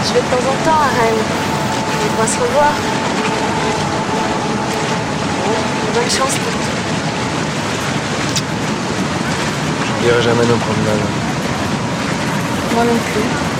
Je vais de temps en temps à Rennes. On pourra se revoir. Bon, bonne chance pour tout. J'oublierai jamais nos promenades. Moi non plus.